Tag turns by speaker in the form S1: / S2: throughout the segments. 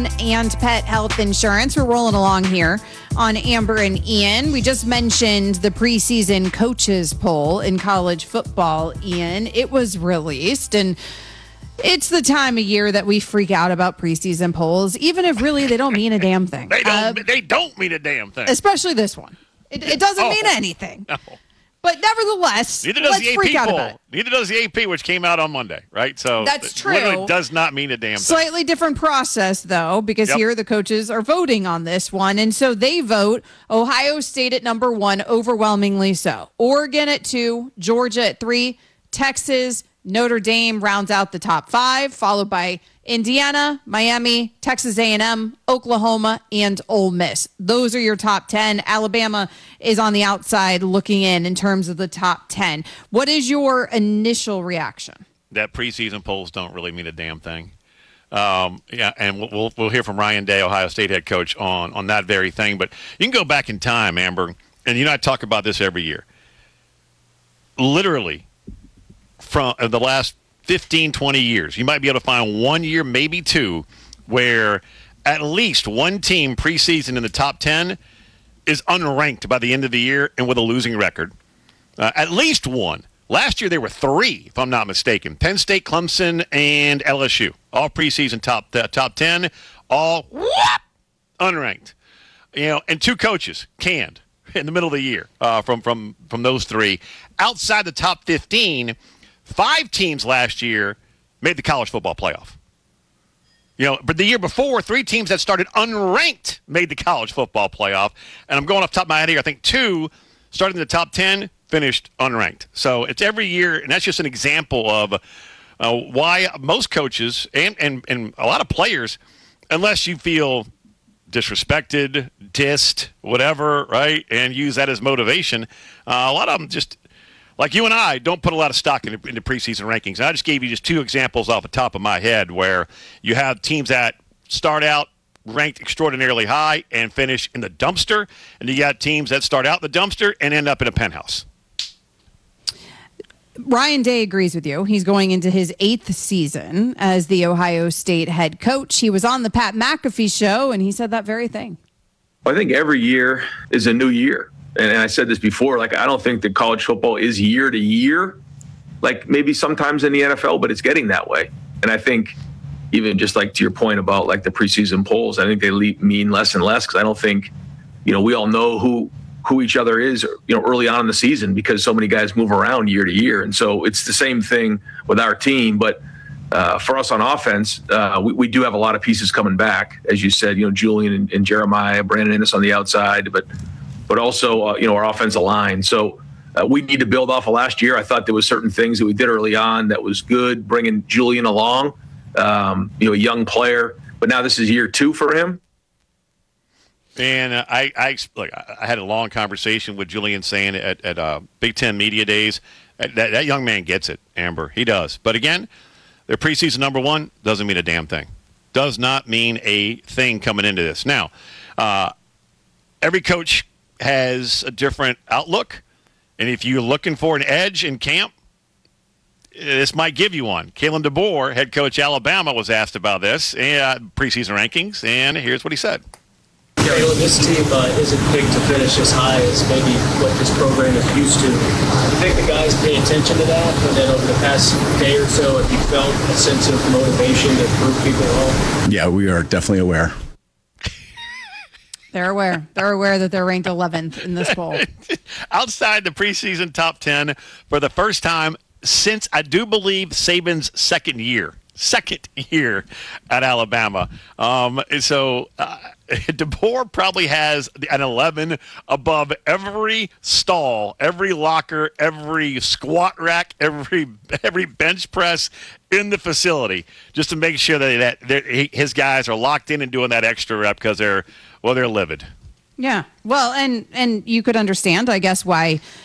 S1: home and pet health insurance. We're rolling along here on Amber and Ian. We just mentioned the preseason coaches poll in college football, Ian. It was released, and it's the time of year that we freak out about preseason polls, even if really they don't mean a damn thing.
S2: They don't mean a damn thing.
S1: Especially this one. It doesn't mean anything.
S2: No.
S1: But nevertheless,
S2: neither does
S1: let's
S2: the
S1: freak
S2: AP
S1: out
S2: poll.
S1: about it.
S2: Neither does the AP, which came out on Monday, right? So
S1: that's true.
S2: Literally does not mean a damn thing.
S1: Slightly different process, though, because here the coaches are voting on this one. And so they vote Ohio State at number 1, overwhelmingly so. Oregon at 2, Georgia at 3, Texas, Notre Dame rounds out the top 5, followed by Indiana, Miami, Texas A&M, Oklahoma, and Ole Miss. Those are your top 10. Alabama is on the outside looking in terms of the top 10. What is your initial reaction?
S2: That preseason polls don't really mean a damn thing. And we'll hear from Ryan Day, Ohio State head coach, on that very thing. But you can go back in time, Amber, and you and I talk about this every year. Literally, from the last 15, 20 years, you might be able to find 1 year, maybe 2, where at least one team preseason in the top 10 is unranked by the end of the year and with a losing record. At least one. Last year there were 3, if I'm not mistaken. Penn State, Clemson, and LSU. All preseason top 10, all unranked. And 2 coaches canned in the middle of the year from those 3. Outside the top 15, 5 teams last year made the college football playoff. But the year before, 3 teams that started unranked made the college football playoff. And I'm going off the top of my head here. I think 2 started in the top 10, finished unranked. So it's every year, and that's just an example of why most coaches and a lot of players, unless you feel disrespected, dissed, whatever, right, and use that as motivation, a lot of them just, like you and I, don't put a lot of stock into preseason rankings. And I just gave you just 2 examples off the top of my head where you have teams that start out ranked extraordinarily high and finish in the dumpster, and you got teams that start out in the dumpster and end up in a penthouse.
S1: Ryan Day agrees with you. He's going into his 8th season as the Ohio State head coach. He was on the Pat McAfee show, and he said that very thing.
S3: I think every year is a new year. And I said this before, I don't think that college football is year to year, like maybe sometimes in the NFL, but it's getting that way. And I think even just to your point about the preseason polls, I think they mean less and less because I don't think, we all know who each other is, early on in the season because so many guys move around year to year. And so it's the same thing with our team. But for us on offense, we do have a lot of pieces coming back. As you said, Julian and Jeremiah, Brandon Innes on the outside, but also, our offensive line. So we need to build off of last year. I thought there was certain things that we did early on that was good, bringing Julian along, a young player. But now this is year 2 for him.
S2: And I had a long conversation with Julian saying at Big Ten Media Days, that young man gets it, Amber. He does. But again, their preseason number 1 doesn't mean a damn thing. Does not mean a thing coming into this. Now, every coach has a different outlook, and if you're looking for an edge in camp, this might give you one. Kalen DeBoer, head coach Alabama, was asked about this preseason rankings, and here's what he said.
S4: Kalen, this team isn't picked to finish as high as maybe what this program is used to. Do you think the guys pay attention to that? And then over the past day or so, have you felt a sense of motivation to prove people wrong?
S5: Yeah, we are definitely aware.
S1: They're aware. They're aware that they're ranked 11th in this poll.
S2: Outside the preseason top 10 for the first time since, I do believe, Saban's second year at Alabama. So DeBoer probably has an 11 above every stall, every locker, every squat rack, every bench press in the facility, just to make sure that his guys are locked in and doing that extra rep because they're livid.
S1: Yeah. Well, and you could understand, I guess, why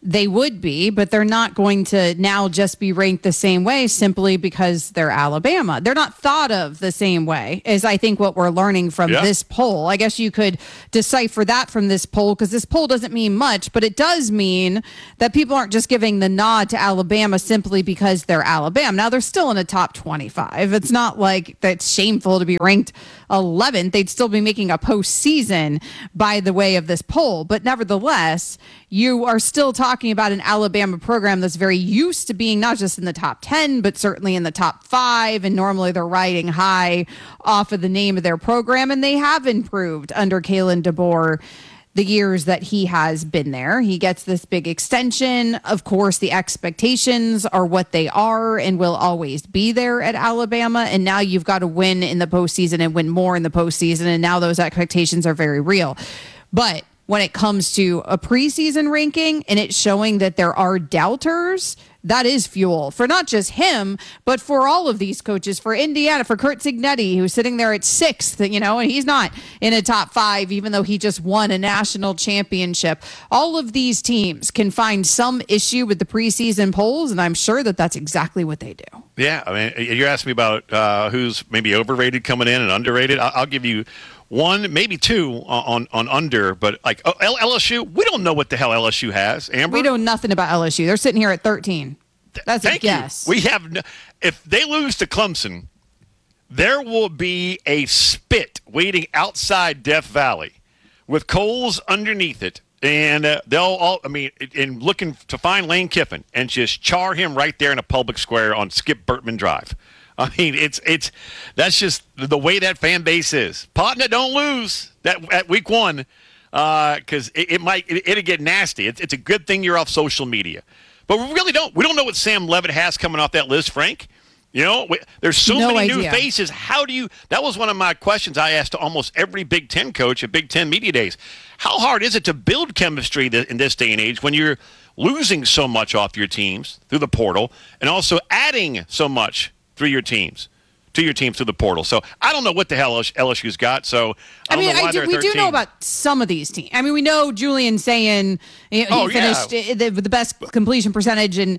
S1: they would be, but they're not going to now just be ranked the same way simply because they're Alabama. They're not thought of the same way as I think what we're learning from this poll. I guess you could decipher that from this poll because this poll doesn't mean much, but it does mean that people aren't just giving the nod to Alabama simply because they're Alabama. Now, they're still in the top 25. It's not like that's shameful to be ranked 11th. They'd still be making a postseason by the way of this poll. But nevertheless, you are still talking about an Alabama program that's very used to being not just in the top 10, but certainly in the top 5. And normally they're riding high off of the name of their program. And they have improved under Kalen DeBoer the years that he has been there. He gets this big extension. Of course, the expectations are what they are and will always be there at Alabama. And now you've got to win in the postseason and win more in the postseason. And now those expectations are very real. But when it comes to a preseason ranking and it's showing that there are doubters, that is fuel for not just him, but for all of these coaches, for Indiana, for Curt Cignetti, who's sitting there at 6th, and he's not in a top 5, even though he just won a national championship. All of these teams can find some issue with the preseason polls, and I'm sure that that's exactly what they do.
S2: Yeah, I mean, you're asking me about who's maybe overrated coming in and underrated. I'll give you one, maybe two on under, but like LSU, we don't know what the hell LSU has. Amber,
S1: we know nothing about LSU. They're sitting here at 13. That's a guess.
S2: We have if they lose to Clemson, there will be a spit waiting outside Death Valley with coals underneath it, and they'll all. I mean, in looking to find Lane Kiffin and just char him right there in a public square on Skip Burtman Drive. I mean, that's just the way that fan base is. Potna, don't lose that at week 1 because it'll get nasty. It's a good thing you're off social media, but we really don't. We don't know what Sam Leavitt has coming off that list, Frank. There's so many new faces. How do you? That was one of my questions I asked to almost every Big Ten coach at Big Ten Media Days. How hard is it to build chemistry in this day and age when you're losing so much off your teams through the portal and also adding so much through your teams through the portal? So I don't know what the hell LSU's got. So we
S1: do know about some of these teams. I mean, we know Julian Sayin, he finished with the best completion percentage in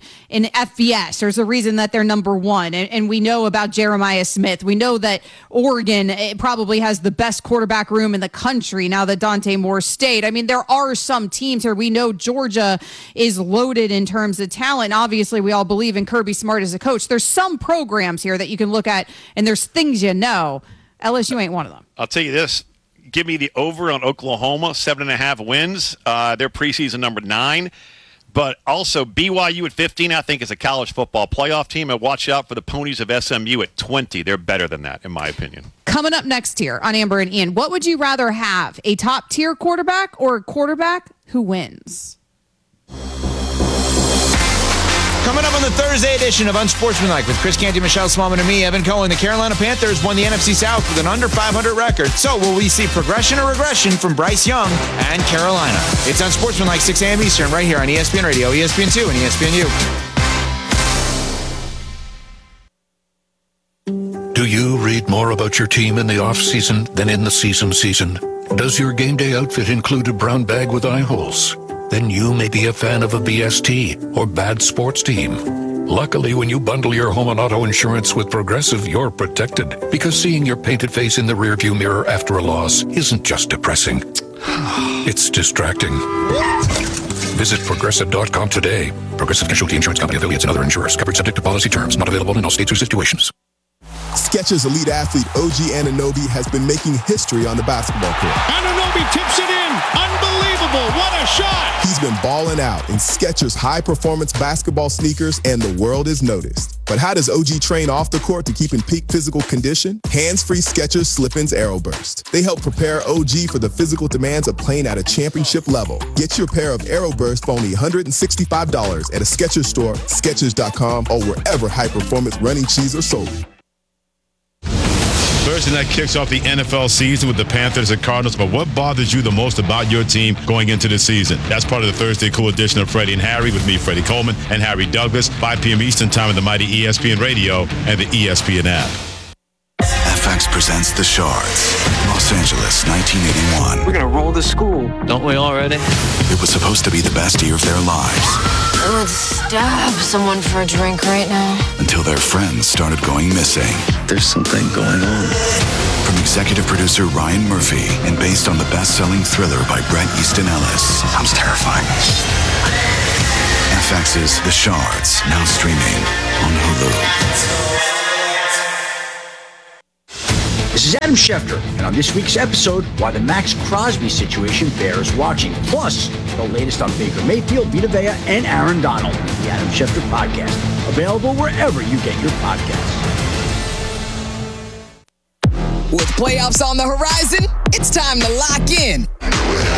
S1: FBS. There's a reason that they're number 1. And we know about Jeremiah Smith. We know that Oregon probably has the best quarterback room in the country now that Dante Moore stayed. I mean, there are some teams here. We know Georgia is loaded in terms of talent. Obviously, we all believe in Kirby Smart as a coach. There's some programs here that you can look at, and there's things LSU ain't one of them.
S2: I'll tell you this. Give me the over on Oklahoma, 7.5 wins. They're preseason number 9. But also BYU at 15, I think, is a college football playoff team. And watch out for the Ponies of SMU at 20. They're better than that, in my opinion.
S1: Coming up next here on Amber and Ian, what would you rather have, a top-tier quarterback or a quarterback who wins?
S5: Coming up on the Thursday edition of Unsportsmanlike with Chris Canty, Michelle Smallman, and me, Evan Cohen, the Carolina Panthers won the NFC South with an under 500 record. So will we see progression or regression from Bryce Young and Carolina? It's Unsportsmanlike, 6 a.m. Eastern, right here on ESPN Radio, ESPN2, and ESPNU.
S6: Do you read more about your team in the off-season than in the season? Does your game day outfit include a brown bag with eye holes? Then you may be a fan of a BST or bad sports team. Luckily, when you bundle your home and auto insurance with Progressive, you're protected. Because seeing your painted face in the rearview mirror after a loss isn't just depressing. It's distracting. Visit Progressive.com today. Progressive Casualty Insurance Company, affiliates, and other insurers. Coverage subject to policy terms. Not available in all states or situations.
S7: Skechers elite athlete OG Anunoby has been making history on the basketball court.
S8: Anunoby tips it in. Unbelievable. What a shot.
S7: He's been balling out in Skechers high-performance basketball sneakers, and the world is noticed. But how does OG train off the court to keep in peak physical condition? Hands-free Skechers Slip-ins Aeroburst. They help prepare OG for the physical demands of playing at a championship level. Get your pair of Aeroburst for only $165 at a Skechers store, Skechers.com, or wherever high-performance running shoes are sold.
S8: Thursday night kicks off the NFL season with the Panthers and Cardinals, but what bothers you the most about your team going into the season? That's part of the Thursday Cool edition of Freddie and Harry with me, Freddie Coleman, and Harry Douglas, 5 p.m. Eastern Time on the mighty ESPN Radio and the ESPN app.
S9: FX presents The Shards, Los Angeles, 1981.
S10: We're gonna roll the school.
S11: Don't we already?
S9: It was supposed to be the best year of their lives.
S12: I would stab someone for a drink right now.
S9: Until their friends started going missing.
S11: There's something going on.
S9: From executive producer Ryan Murphy and based on the best-selling thriller by Bret Easton Ellis.
S11: Sounds terrifying.
S9: FX's The Shards, now streaming on Hulu.
S13: This is Adam Schefter, and on this week's episode, why the Max Crosby situation bears watching. Plus, the latest on Baker Mayfield, Vita Vea, and Aaron Donald. The Adam Schefter Podcast, available wherever you get your podcasts.
S14: With playoffs on the horizon, it's time to lock in.